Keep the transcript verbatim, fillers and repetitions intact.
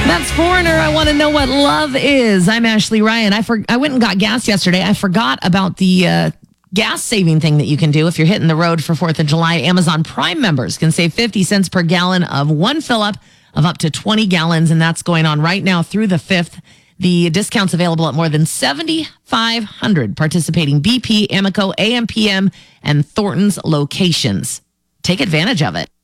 That's Foreigner. I want to know what love is. I'm Ashley Ryan. I for, I went and got gas yesterday. I forgot about the uh, gas saving thing that you can do if you're hitting the road for fourth of July. Amazon Prime members can save fifty cents per gallon of one fill-up of up to twenty gallons, and that's going on right now through the fifth. The discount's available at more than seven thousand five hundred participating B P, Amoco, A M P M, and Thornton's locations. Take advantage of it.